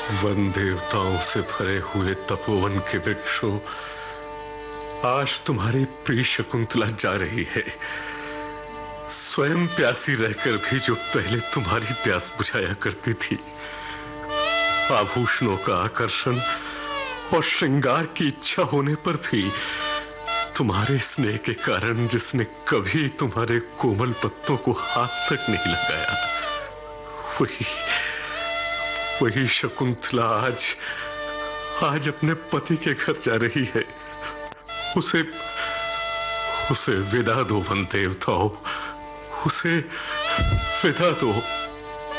One देवताओं से भरे हुए तपोवन के वृक्षों, आज तुम्हारी प्रिय शकुंतला जा रही है। स्वयं प्यासी रहकर भी जो पहले तुम्हारी प्यास बुझाया करती थी, आभूषणों का आकर्षण और श्रृंगार की इच्छा होने पर भी तुम्हारे स्नेह के कारण जिसने कभी तुम्हारे कोमल पत्तों को हाथ तक नहीं लगाया, वही शकुंतला आज अपने पति के घर जा रही है। उसे विदा दो वन देवताओं, उसे विदा दो।